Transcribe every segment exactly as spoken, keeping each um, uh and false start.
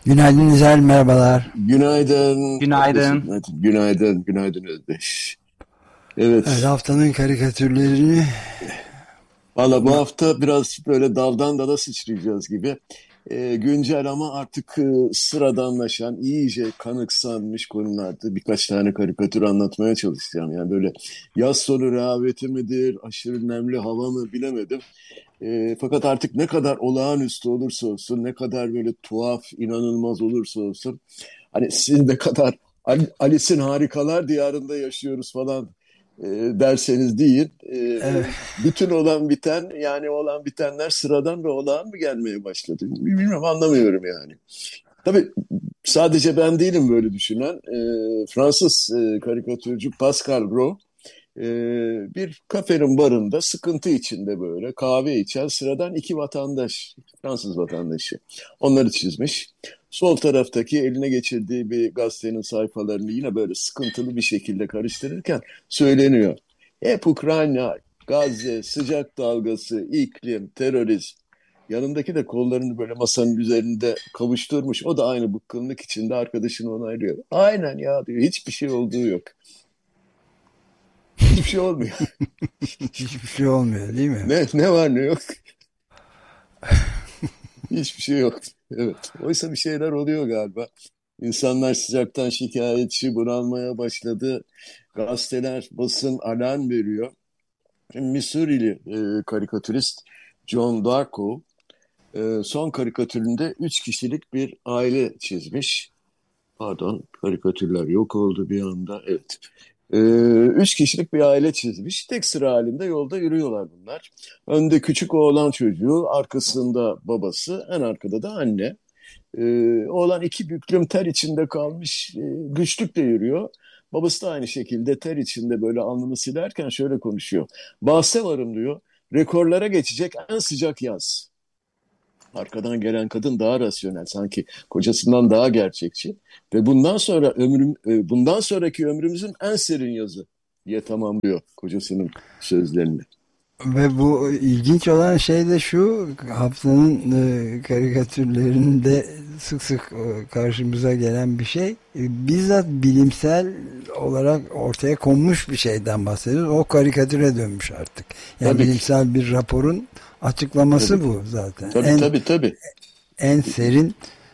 Günaydın İzel, merhabalar. Günaydın. Günaydın. Günaydın. Günaydın. Günaydın Özdeş. Evet, Evet. haftanın karikatürlerini Valla bu ma- hafta biraz böyle daldan dala sıçrayacağız gibi. Ee, güncel ama artık e, sıradanlaşan, iyice kanıksanmış konularda birkaç tane karikatür anlatmaya çalışacağım. Yani böyle yaz sonu rehaveti midir, aşırı nemli hava mı bilemedim. Ee, fakat artık ne kadar olağanüstü olursa olsun, ne kadar böyle tuhaf, inanılmaz olursa olsun, hani siz ne kadar Al- Alice'in Harikalar Diyarında yaşıyoruz falan e, derseniz değil, e, evet, bütün olan biten, yani olan bitenler sıradan ve olağan mı gelmeye başladı? Bilmiyorum, anlamıyorum yani. Tabii sadece ben değilim böyle düşünen. E, Fransız e, karikatürcü Pascal Gros e, bir kafenin barında sıkıntı içinde böyle kahve içen sıradan iki vatandaş, Fransız vatandaşı. Onları çizmiş. Sol taraftaki eline geçirdiği bir gazetenin sayfalarını yine böyle sıkıntılı bir şekilde karıştırırken söyleniyor. Hep Ukrayna, Gazze, sıcak dalgası, iklim, terörizm. Yanındaki de kollarını böyle masanın üzerinde kavuşturmuş. O da aynı bıkkınlık içinde arkadaşını onaylıyor. Aynen ya diyor. Hiçbir şey olduğu yok. Hiçbir şey olmuyor. hiçbir şey olmuyor değil mi? Ne, ne var ne yok. Hiçbir şey yok. Evet. Oysa bir şeyler oluyor galiba. İnsanlar sıcaktan şikayetçi, bunalmaya başladı. Gazeteler, basın alarm veriyor. Şimdi Missouri'li e, karikatürist John Darko e, son karikatüründe üç kişilik bir aile çizmiş. Pardon, karikatürler yok oldu bir anda. Evet. Ee, üç kişilik bir aile çizmiş. Tek sıra halinde yolda yürüyorlar bunlar. Önde küçük oğlan çocuğu, arkasında babası, en arkada da anne. Ee, oğlan iki büklüm ter içinde kalmış, e, güçlükle yürüyor. Babası da aynı şekilde ter içinde böyle alnını silerken şöyle konuşuyor. Bahse varım diyor. Rekorlara geçecek en sıcak yaz. Arkadan gelen kadın daha rasyonel, sanki kocasından daha gerçekçi ve bundan sonra ömrüm e, bundan sonraki ömrümüzün en serin yazı diye tamamlıyor kocasının sözlerini. Ve bu ilginç olan şey de şu, haftanın e, karikatürlerinde sık sık e, karşımıza gelen bir şey. E, bizzat bilimsel olarak ortaya konmuş bir şeyden bahsediyoruz. O karikatüre dönmüş artık. Yani Tabii ki, bilimsel bir raporun açıklaması tabii, bu zaten. tabii, En tabii, tabii. en serin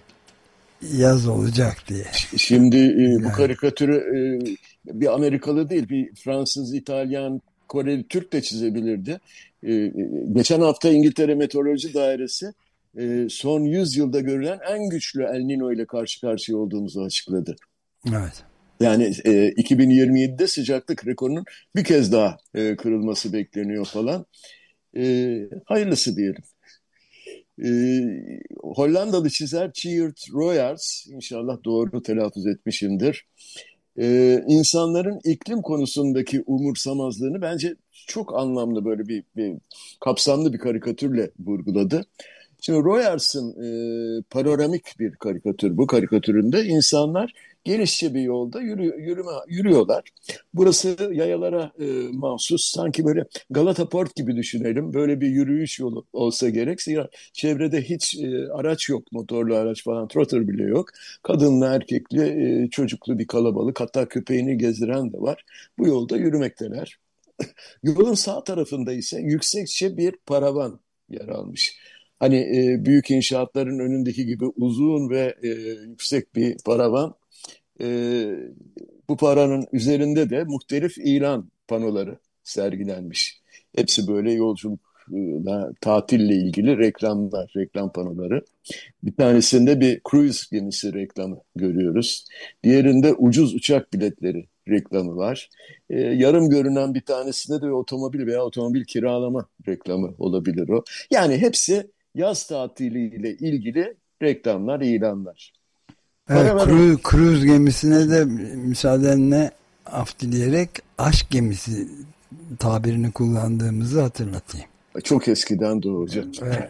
yaz olacak diye. Ş- Şimdi e, bu Yani, karikatürü e, bir Amerikalı değil, bir Fransız, İtalyan, Koreli, Türk de çizebilirdi. E, e, geçen hafta İngiltere Meteoroloji Dairesi e, son yüz yılda görülen en güçlü El Niño ile karşı karşıya olduğumuzu açıkladı. evet. Yani e, iki bin yirmi yedide sıcaklık rekorunun bir kez daha e, kırılması bekleniyor falan. E, hayırlısı diyelim. E, Hollandalı çizer Tjeerd Royaers, inşallah doğru telaffuz etmişimdir. E, insanların iklim konusundaki umursamazlığını bence çok anlamlı, böyle bir, bir kapsamlı bir karikatürle vurguladı. Şimdi Royers'ın e, panoramik bir karikatür, bu karikatüründe insanlar genişçe bir yolda yürü, yürüme, yürüyorlar. Burası yayalara e, mahsus, sanki böyle Galata Port gibi düşünelim. Böyle bir yürüyüş yolu olsa gerek. Ya, çevrede hiç e, araç yok, motorlu araç falan, trotter bile yok. Kadınlı, erkekli, e, çocuklu bir kalabalık, hatta köpeğini gezdiren de var. Bu yolda yürümekteler. Yolun sağ tarafında ise yüksekçe bir paravan yer almış. Hani e, büyük inşaatların önündeki gibi uzun ve e, yüksek bir paravan. E, Bu paranın üzerinde de muhtelif ilan panoları sergilenmiş. Hepsi böyle yolculukla, tatille ilgili reklamlar, reklam panoları. Bir tanesinde bir cruise gemisi reklamı görüyoruz. Diğerinde ucuz uçak biletleri reklamı var. Ee, yarım görünen bir tanesinde de otomobil veya otomobil kiralama reklamı olabilir o. Yani hepsi yaz tatiliyle ilgili reklamlar, ilanlar. Evet, Para veren cruise, cruise gemisine de müsaadenle af dileyerek aşk gemisi tabirini kullandığımızı hatırlatayım. çok eskiden doğacak. Evet.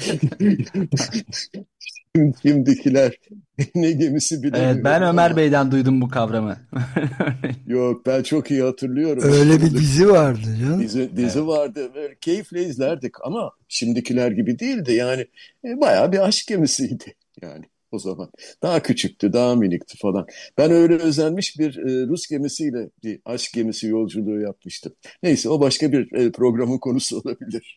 Şimdikiler ne gemisi Evet, ben bilemiyorum Ömer ama Bey'den duydum bu kavramı. yok, ben çok iyi hatırlıyorum. Öyle bir Okulda dizi vardı canım. Dizi, dizi Evet. vardı. Böyle keyifle izlerdik ama şimdikiler gibi değildi. Yani e, bayağı bir aşk gemisiydi yani. o zaman. Daha küçüktü, daha minikti falan. Ben öyle özenmiş bir e, Rus gemisiyle bir aşk gemisi yolculuğu yapmıştım. Neyse o başka bir e, programın konusu olabilir.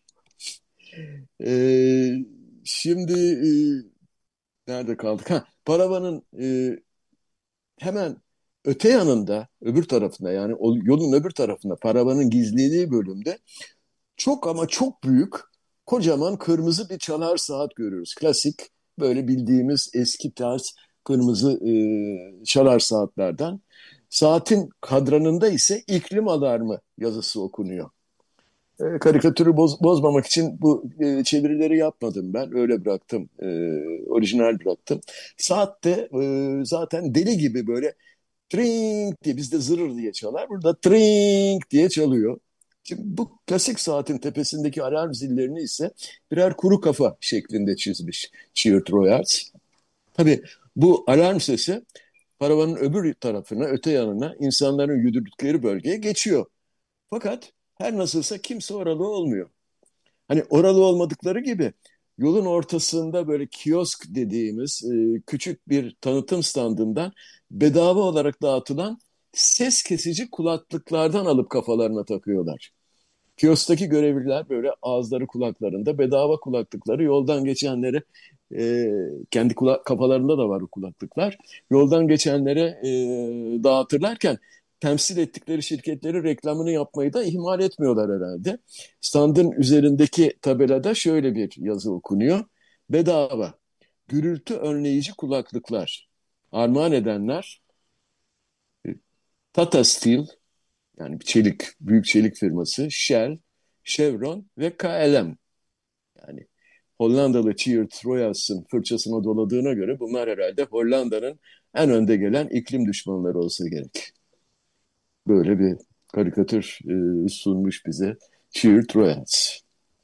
E, şimdi e, nerede kaldık? Ha, paravanın e, hemen öte yanında, öbür tarafında yani o yolun öbür tarafında paravanın gizlediği bölümde çok ama çok büyük, kocaman kırmızı bir çalar saat görüyoruz. Klasik böyle bildiğimiz eski tarz kırmızı e, çalar saatlerden. Saatin kadranında ise iklim alarmı yazısı okunuyor. E, karikatürü boz, bozmamak için bu e, çevirileri yapmadım ben. Öyle bıraktım. E, orijinal bıraktım. Saat de e, zaten deli gibi böyle tring diye, bizde zırır diye çalar. Burada tring diye çalıyor. Şimdi bu klasik saatin tepesindeki alarm zillerini ise birer kuru kafa şeklinde çizmiş Stuart Royals. Tabii bu alarm sesi paravanın öbür tarafına, öte yanına, insanların yürüdükleri bölgeye geçiyor. Fakat her nasılsa kimse oralı olmuyor. Hani oralı olmadıkları gibi yolun ortasında böyle kiosk dediğimiz e, küçük bir tanıtım standından bedava olarak dağıtılan ses kesici kulaklıklardan alıp kafalarına takıyorlar. Kiosk'taki görevliler böyle ağızları kulaklarında bedava kulaklıkları yoldan geçenlere, e, kendi kula- kafalarında da var o kulaklıklar. Yoldan geçenlere e, dağıtırlarken temsil ettikleri şirketleri reklamını yapmayı da ihmal etmiyorlar herhalde. Standın üzerindeki tabelada şöyle bir yazı okunuyor. Bedava, gürültü önleyici kulaklıklar. Armağan edenler e, Tata Steel, yani bir çelik, büyük çelik firması, Shell, Chevron ve K L M. Yani Hollandalı Geert Royals'ın fırçasına doladığına göre bunlar herhalde Hollanda'nın en önde gelen iklim düşmanları olsa gerek. Böyle bir karikatür e, sunmuş bize Geert Royals.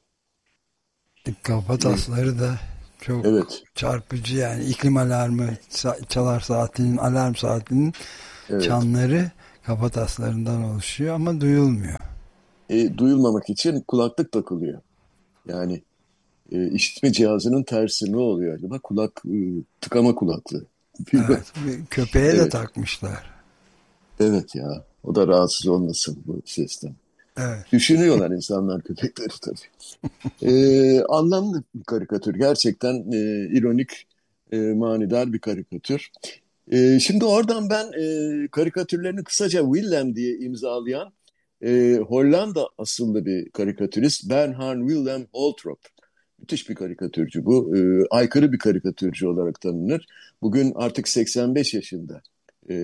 Kafa E, tasları da çok evet, çarpıcı, yani iklim alarmı sa- çalar saatinin, alarm saatinin evet. çanları kafa taslarından oluşuyor ama duyulmuyor. E, duyulmamak için kulaklık takılıyor. Yani e, işitme cihazının tersi ne oluyor acaba? Kulak, e, tıkama kulaklığı. Bilmem. Evet, bir köpeğe de Evet, takmışlar. evet ya. O da rahatsız olmasın bu sesten. Evet. Düşünüyorlar insanlar köpekleri tabii. Ee, anlamlı bir karikatür. Gerçekten e, ironik, e, manidar bir karikatür. E, şimdi oradan ben e, karikatürlerini kısaca Willem diye imzalayan e, Hollanda asıllı bir karikatürist Bernhard Willem Holtrop. Müthiş bir karikatürcü bu. E, aykırı bir karikatürcü olarak tanınır. Bugün artık seksen beş yaşında e,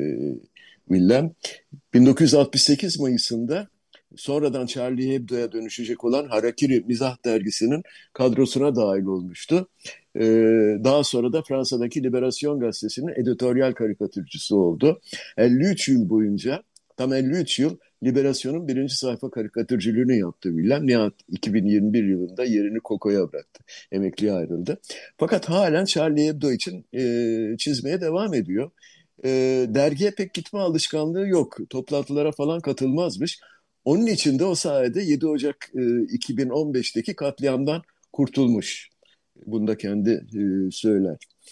Willem. bin dokuz yüz altmış sekiz Mayıs'ında sonradan Charlie Hebdo'ya dönüşecek olan Harakiri Mizah Dergisi'nin kadrosuna dahil olmuştu. Ee, daha sonra da Fransa'daki Liberasyon Gazetesi'nin editoryal karikatürcüsü oldu. elli üç yıl boyunca, tam elli üç yıl Liberasyon'un birinci sayfa karikatürcülüğünü yaptı Willem. Nihayet iki bin yirmi bir yılında yerini Koko'ya bıraktı. Emekliye ayrıldı. Fakat halen Charlie Hebdo için e, çizmeye devam ediyor. E, dergiye pek gitme alışkanlığı yok. Toplantılara falan katılmazmış. Onun için de o sayede yedi Ocak e, iki bin on beşteki katliamdan kurtulmuş. Bunu da kendi e, söyler.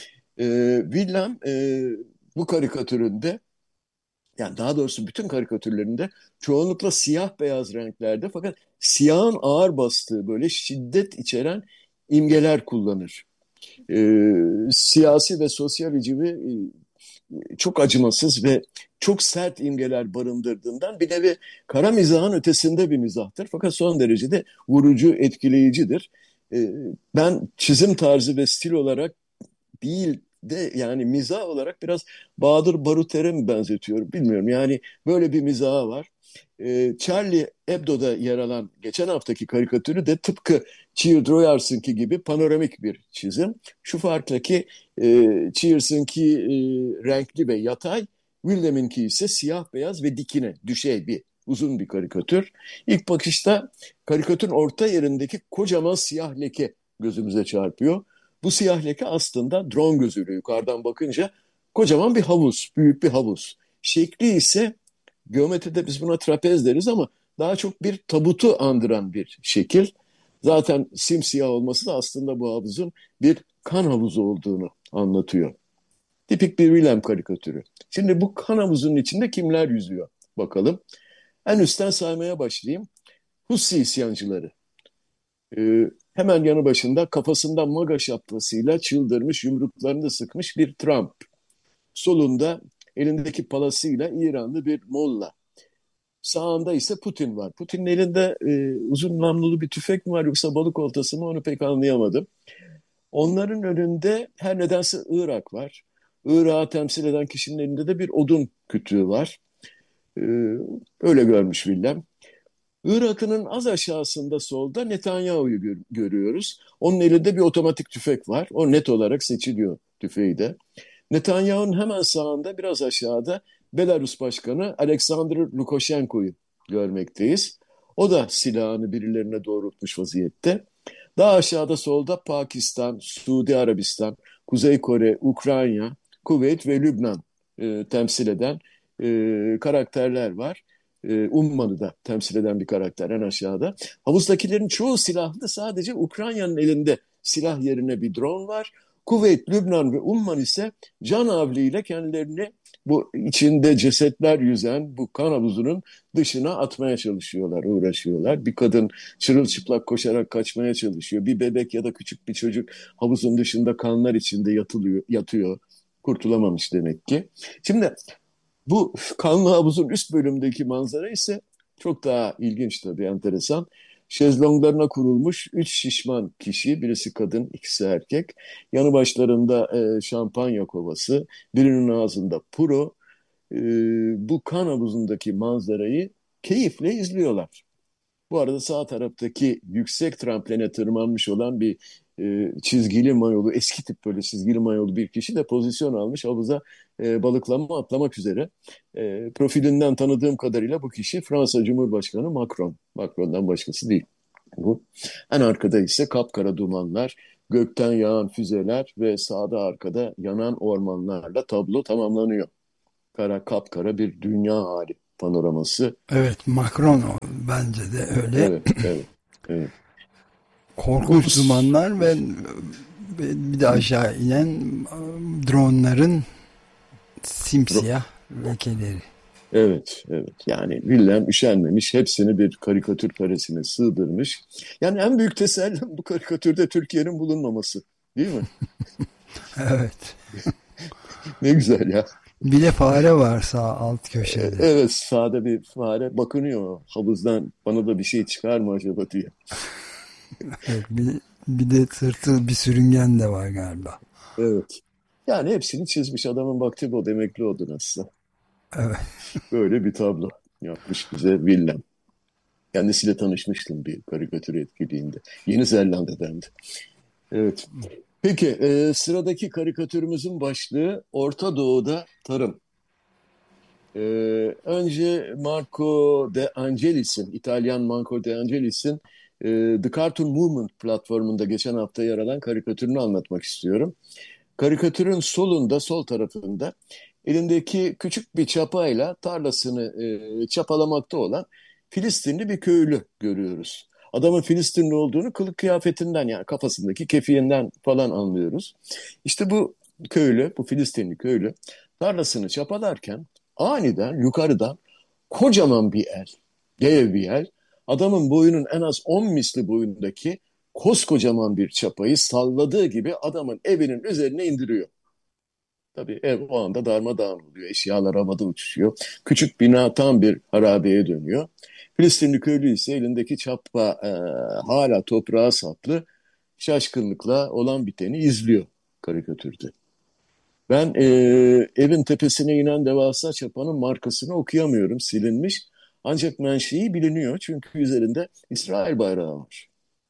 E, Willem e, bu karikatüründe, yani daha doğrusu bütün karikatürlerinde çoğunlukla siyah beyaz renklerde, fakat siyahın ağır bastığı böyle şiddet içeren imgeler kullanır. E, siyasi ve sosyal hicimi e, çok acımasız ve çok sert imgeler barındırdığından bir nevi kara mizahın ötesinde bir mizahtır. Fakat son derece de vurucu, etkileyicidir. Ee, ben çizim tarzı ve stil olarak değil de yani mizah olarak biraz Bahadır Baruter'e mi benzetiyorum bilmiyorum. Yani böyle bir mizahı var. Ee, Charlie Hebdo'da yer alan geçen haftaki karikatürü de tıpkı Cheers Royars'ınki gibi panoramik bir çizim. Şu farkla ki e, Cheers'ınki e, renkli ve yatay, William'inki ise siyah beyaz ve dikine, düşey bir uzun bir karikatür. İlk bakışta karikatürün orta yerindeki kocaman siyah leke gözümüze çarpıyor. Bu siyah leke aslında drone gözüyle yukarıdan bakınca kocaman bir havuz, büyük bir havuz. Şekli ise geometride biz buna trapez deriz ama daha çok bir tabutu andıran bir şekil. Zaten simsiyah olması da aslında bu havuzun bir kan havuzu olduğunu anlatıyor. Tipik bir Willem karikatürü. Şimdi bu kan havuzunun içinde kimler yüzüyor? Bakalım. En üstten saymaya başlayayım. Husi isyancıları. Ee, hemen yanı başında kafasında maga şapkasıyla çıldırmış, yumruklarını sıkmış bir Trump. Solunda elindeki palasıyla İranlı bir molla. Sağında ise Putin var. Putin'in elinde e, uzun namlulu bir tüfek mi var yoksa balık oltası mı onu pek anlayamadım. Onların önünde her nedense Irak var. Irak'ı temsil eden kişinin elinde de bir odun kütüğü var. Ee, öyle görmüş Willem. Irak'ın az aşağısında solda Netanyahu'yu gör- görüyoruz. Onun elinde bir otomatik tüfek var. O net olarak seçiliyor tüfeği de. Netanyahu'nun hemen sağında biraz aşağıda Belarus Başkanı Alexander Lukashenko'yu görmekteyiz. O da silahını birilerine doğrultmuş vaziyette. Daha aşağıda solda Pakistan, Suudi Arabistan, Kuzey Kore, Ukrayna, Kuveyt ve Lübnan e, temsil eden e, karakterler var. E, Umman'ı da temsil eden bir karakter en aşağıda. Havuzdakilerin çoğu silahlı, sadece Ukrayna'nın elinde silah yerine bir drone var. Kuveyt, Lübnan ve Umman ise can havliyle kendilerini bu içinde cesetler yüzen bu kan havuzunun dışına atmaya çalışıyorlar, uğraşıyorlar. Bir kadın çırılçıplak koşarak kaçmaya çalışıyor. Bir bebek ya da küçük bir çocuk havuzun dışında kanlar içinde yatılıyor, yatıyor. Kurtulamamış demek ki. Şimdi bu kanlı havuzun üst bölümündeki manzara ise çok daha ilginç tabii, enteresan. Şezlonglarına kurulmuş üç şişman kişi, birisi kadın, ikisi erkek. Yanı başlarında e, şampanya kovası, birinin ağzında puro. E, bu kan havuzundaki manzarayı keyifle izliyorlar. Bu arada sağ taraftaki yüksek trampline tırmanmış olan bir e, çizgili mayolu, eski tip böyle çizgili mayolu bir kişi de pozisyon almış havuza e, balıklama atlamak üzere. E, profilinden tanıdığım kadarıyla bu kişi Fransa Cumhurbaşkanı Macron. Macron'dan başkası değil bu. En arkada ise kapkara dumanlar, gökten yağan füzeler ve sağda arkada yanan ormanlarla tablo tamamlanıyor. Kara kapkara bir dünya hali panoraması. Evet, Macron o. Bence de öyle. Evet, evet, evet. Bu, bu Korkunç dumanlar ve bir de aşağı inen dronların simsiyah lekeleri. evet, evet. Yani Willem üşenmemiş, hepsini bir karikatür karesine sığdırmış. Yani en büyük teselli bu karikatürde Türkiye'nin bulunmaması, değil mi? Evet. Ne güzel ya. Bir de fare var sağ alt E, köşede. Evet, sağda bir fare bakınıyor havuzdan, bana da bir şey çıkar mı acaba diye. Evet, bir, bir de tırtıl bir sürüngen de var galiba. Evet. Yani hepsini çizmiş adamın, vakti bu, emekli oldu nasılsa. Evet. Böyle bir tablo yapmış bize Willem. Kendisiyle tanışmıştım bir karikatür etkinliğinde. Yeni Zelanda'dandı. Evet. Peki, e, sıradaki karikatürümüzün başlığı Orta Doğu'da tarım. E, önce Marco De Angelis'in, İtalyan Marco De Angelis'in e, The Cartoon Movement platformunda geçen hafta yer alan karikatürünü anlatmak istiyorum. Karikatürün solunda, sol tarafında elindeki küçük bir çapayla tarlasını e, çapalamakta olan Filistinli bir köylü görüyoruz. Adamın Filistinli olduğunu kılık kıyafetinden, yani kafasındaki kefiğinden falan anlıyoruz. İşte bu köylü, bu Filistinli köylü tarlasını çapalarken aniden yukarıdan kocaman bir el, dev bir el, adamın boyunun en az on misli boyundaki koskocaman bir çapayı salladığı gibi adamın evinin üzerine indiriyor. Tabii ev o anda darmadağın oluyor. Eşyalar havada uçuşuyor. Küçük bina tam bir harabeye dönüyor. Filistinli köylü ise elindeki çapa e, hala toprağa saplı, şaşkınlıkla olan biteni izliyor karikatürde. Ben e, evin tepesine inen devasa çapanın markasını okuyamıyorum, silinmiş. Ancak menşei biliniyor çünkü üzerinde İsrail bayrağı var.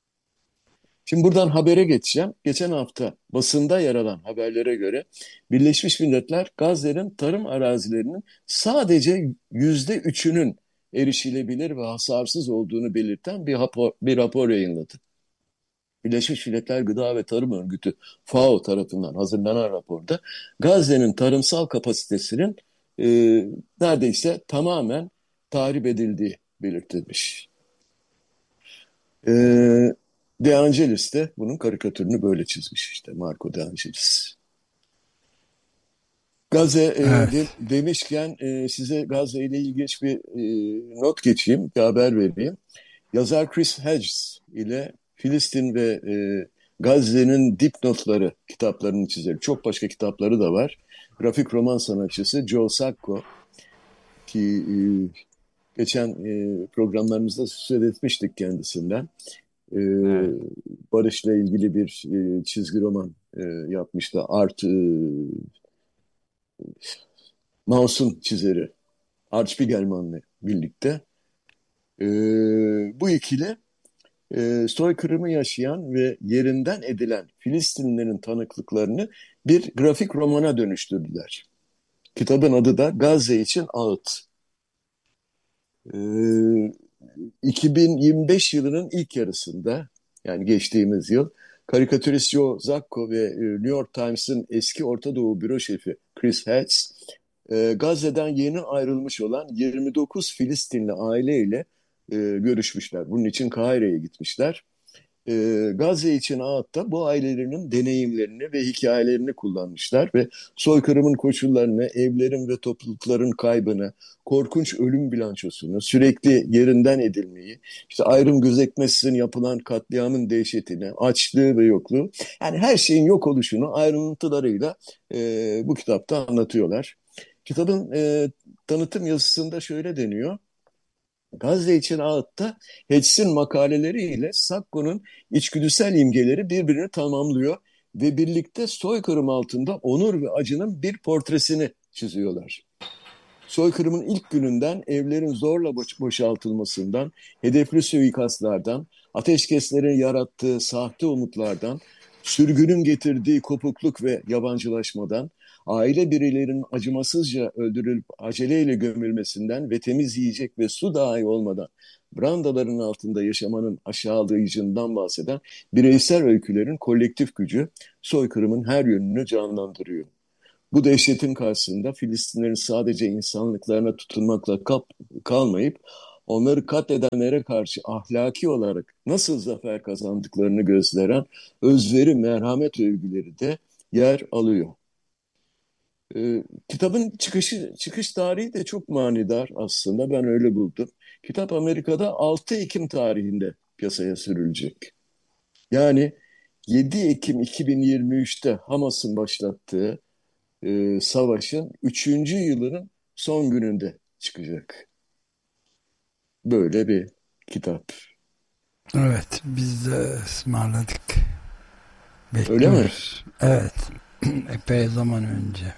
Şimdi buradan habere geçeceğim. Geçen hafta basında yer alan haberlere göre Birleşmiş Milletler Gazze'nin tarım arazilerinin sadece yüzde üçünün erişilebilir ve hasarsız olduğunu belirten bir rapor, bir rapor yayınladı. Birleşmiş Milletler Gıda ve Tarım Örgütü FAO tarafından hazırlanan raporda Gazze'nin tarımsal kapasitesinin e, neredeyse tamamen tahrip edildiği belirtilmiş. E, De Angelis de bunun karikatürünü böyle çizmiş işte, Marco De Angelis. Gazze e, de, Evet. demişken e, size Gazze ile ilginç bir e, not geçeyim, bir haber vereyim. Yazar Chris Hedges ile Filistin ve e, Gazze'nin dipnotları kitaplarını çizer. Çok başka kitapları da var. Grafik roman sanatçısı Joe Sacco ki e, geçen e, programlarımızda söz etmiştik kendisinden. E, Evet. Barış'la ilgili bir e, çizgi roman e, yapmıştı. Art e, Mouse'un çizeri Art Spiegelman'la birlikte. E, Bu ikili e, soykırımı yaşayan ve yerinden edilen Filistinlilerin tanıklıklarını bir grafik romana dönüştürdüler. Kitabın adı da Gazze için Ağıt. E, iki bin yirmi beş yılının ilk yarısında, yani geçtiğimiz yıl, karikatürist Joe Sacco ve e, New York Times'ın eski Orta Doğu büro şefi Chris Hedges, e, Gazze'den yeni ayrılmış olan yirmi dokuz Filistinli aileyle e, görüşmüşler. Bunun için Kahire'ye gitmişler. e, Gazze için Ağıt'ta bu ailelerinin deneyimlerini ve hikayelerini kullanmışlar ve soykırımın koşullarını, evlerin ve toplulukların kaybını, korkunç ölüm bilançosunu, sürekli yerinden edilmeyi, işte ayrım gözetmeksizin yapılan katliamın dehşetini, açlığı ve yokluğu, yani her şeyin yok oluşunu ayrıntılarıyla e, bu kitapta anlatıyorlar. Kitabın e, tanıtım yazısında şöyle deniyor. Gazze için Ağıt'ta Hedges'in makaleleriyle Sacco'nun içgüdüsel imgeleri birbirini tamamlıyor ve birlikte soykırım altında onur ve acının bir portresini çiziyorlar. Soykırımın ilk gününden evlerin zorla boş- boşaltılmasından, hedefli suikastlardan, ateşkeslerin yarattığı sahte umutlardan, sürgünün getirdiği kopukluk ve yabancılaşmadan, aile bireylerinin acımasızca öldürülüp aceleyle gömülmesinden ve temiz yiyecek ve su dahi olmadan brandaların altında yaşamanın aşağılayıcından bahseden bireysel öykülerin kolektif gücü soykırımın her yönünü canlandırıyor. Bu dehşetin karşısında Filistinlerin sadece insanlıklarına tutunmakla kap, kalmayıp onları katledenlere karşı ahlaki olarak nasıl zafer kazandıklarını gösteren özveri, merhamet övgüleri de yer alıyor. Ee, kitabın çıkışı, çıkış tarihi de çok manidar aslında. Ben öyle buldum. Kitap Amerika'da altı Ekim tarihinde piyasaya sürülecek. Yani yedi Ekim iki bin yirmi üçte Hamas'ın başlattığı e, savaşın üçüncü yılının son gününde çıkacak. Böyle bir kitap. Evet, biz de ısmarladık. Öyle mi? Bekliyoruz. Evet. Epey zaman önce.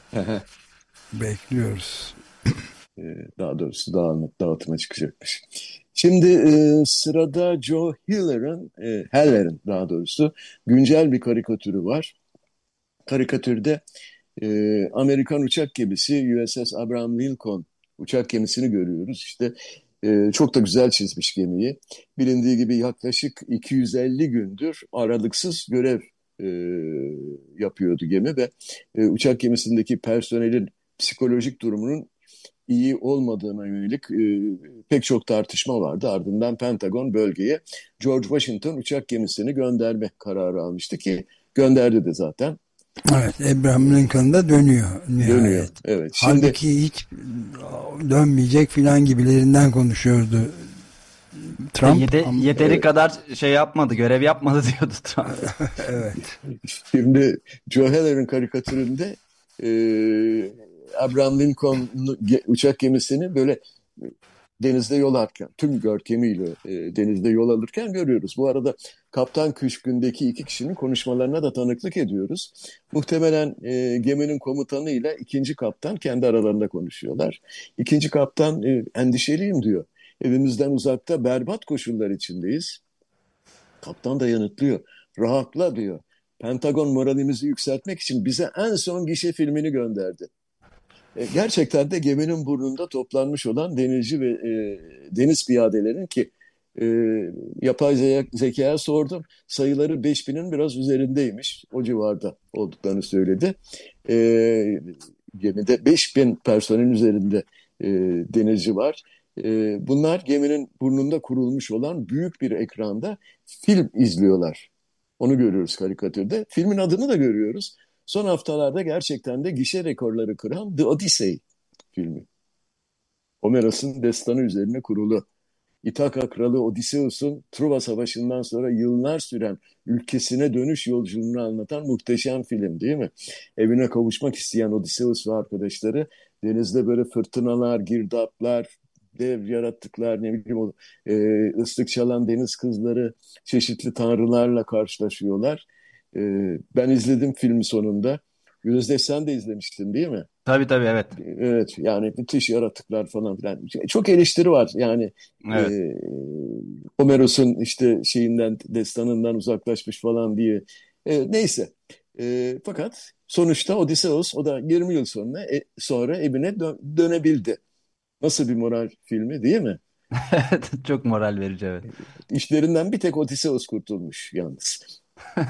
Bekliyoruz. E, Daha doğrusu dağıtma, dağıtıma çıkacakmış. Şimdi e, sırada Joe Hiller'ın, e, Heller'ın daha doğrusu güncel bir karikatürü var. Karikatürde e, Amerikan uçak gemisi U S S Abraham Lincoln uçak gemisini görüyoruz. İşte e, çok da güzel çizmiş gemiyi. Bilindiği gibi yaklaşık iki yüz elli gündür aralıksız görev e, yapıyordu gemi ve e, uçak gemisindeki personelin psikolojik durumunun iyi olmadığına yönelik e, pek çok tartışma vardı. Ardından Pentagon bölgeye George Washington uçak gemisini gönderme kararı almıştı ki gönderdi de zaten. Evet, Abraham Lincoln da dönüyor Dönüyor. nihayet. Evet. Şimdi Halbuki hiç dönmeyecek filan gibilerinden konuşuyordu E, Trump. yede- Ama yeteri evet, kadar şey yapmadı, görev yapmadı diyordu Trump. evet. şimdi Joe Heller'in karikatüründe e, Abraham Lincoln ge- uçak gemisini böyle denizde yol alırken, tüm görkemiyle e, denizde yol alırken görüyoruz. Bu arada Kaptan Küçkün'deki iki kişinin konuşmalarına da tanıklık ediyoruz. Muhtemelen e, geminin komutanıyla ikinci kaptan kendi aralarında konuşuyorlar. İkinci kaptan e, endişeliyim diyor. Evimizden uzakta berbat koşullar içindeyiz. Kaptan da yanıtlıyor. Rahatla diyor. Pentagon moralimizi yükseltmek için bize en son gişe filmini gönderdi. E, gerçekten de geminin burnunda toplanmış olan denizci ve e, deniz piyadelerin ki e, yapay ze- zekaya sordum. Sayıları beş binin biraz üzerindeymiş. O civarda olduklarını söyledi. E, Gemide beş bin personelin üzerinde e, denizci var. E, bunlar geminin burnunda kurulmuş olan büyük bir ekranda film izliyorlar. Onu görüyoruz karikatürde. Filmin adını da görüyoruz. Son haftalarda gerçekten de gişe rekorları kıran The Odyssey filmi. Homeros'un destanı üzerine kurulu. İthaka kralı Odysseus'un Truva Savaşı'ndan sonra yıllar süren ülkesine dönüş yolculuğunu anlatan muhteşem film değil mi? Evine kavuşmak isteyen Odysseus ve arkadaşları denizde böyle fırtınalar, girdaplar, dev yaratıklar, ne bileyim o e, ıslık çalan deniz kızları, çeşitli tanrılarla karşılaşıyorlar. E, Ben izledim filmi sonunda. Gözde sen de izlemiştin değil mi? Tabii tabii, evet. Evet yani müthiş yaratıklar falan filan. Çok eleştiri var yani Evet. e, Homeros'un işte şeyinden destanından uzaklaşmış falan diye. E, neyse. E, fakat sonuçta Odysseus o da yirmi yıl sonra e, sonra evine dö- dönebildi. Nasıl bir moral filmi değil mi? Evet, çok moral verici, evet. İşlerinden bir tek Odysseus kurtulmuş yalnız.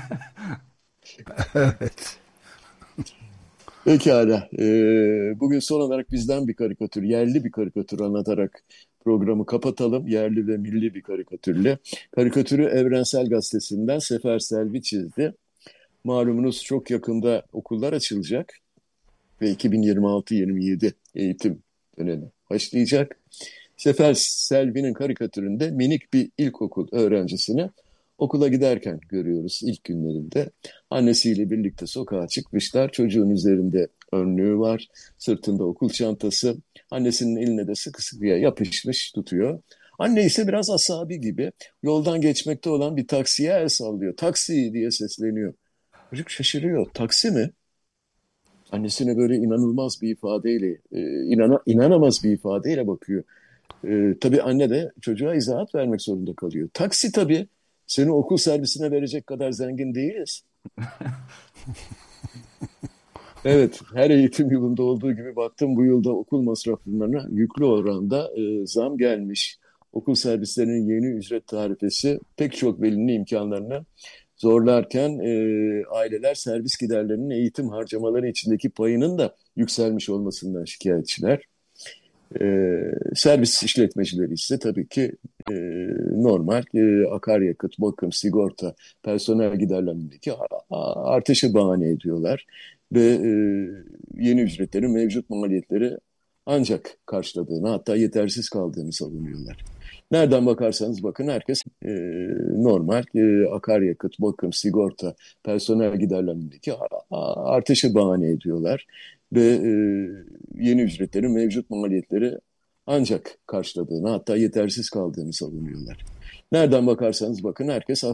Evet. Pekala. Ee, bugün son olarak bizden bir karikatür, yerli bir karikatür anlatarak programı kapatalım. Yerli ve milli bir karikatürle. Karikatürü Evrensel Gazetesi'nden Sefer Selvi çizdi. Malumunuz çok yakında okullar açılacak ve iki bin yirmi altı yirmi yedi eğitim dönemi başlayacak. Sefer Selvi'nin karikatüründe minik bir ilkokul öğrencisini okula giderken görüyoruz ilk günlerinde. Annesiyle birlikte sokağa çıkmışlar. Çocuğun üzerinde önlüğü var, sırtında okul çantası. Annesinin eline de sıkı sıkıya yapışmış tutuyor. Anne ise biraz asabi gibi yoldan geçmekte olan bir taksiye el sallıyor. Taksi diye sesleniyor. Çocuk şaşırıyor. Taksi mi? Annesine böyle inanılmaz bir ifadeyle, e, inana, inanamaz bir ifadeyle bakıyor. E, tabii anne de çocuğa izahat vermek zorunda kalıyor. Taksi tabii seni okul servisine verecek kadar zengin değiliz. Evet, her eğitim yılında olduğu gibi baktım bu yılda okul masraflarına yüklü oranda e, zam gelmiş. Okul servislerinin yeni ücret tarifesi pek çok velinin imkanlarını zorlarken e, aileler servis giderlerinin eğitim harcamaları içindeki payının da yükselmiş olmasından şikayetçiler. E, Servis işletmecileri ise tabii ki e, normal e, akaryakıt, bakım, sigorta, personel giderlerindeki artışı bahane ediyorlar. Ve e, yeni ücretlerin mevcut maliyetleri ancak karşıladığını, hatta yetersiz kaldığını savunuyorlar. Nereden bakarsanız bakın herkes e, normal e, akaryakıt, bakım, sigorta, personel giderlerindeki artışı bahane ediyorlar. Ve e, yeni ücretlerin mevcut maliyetleri ancak karşıladığını, hatta yetersiz kaldığını savunuyorlar. Nereden bakarsanız bakın herkes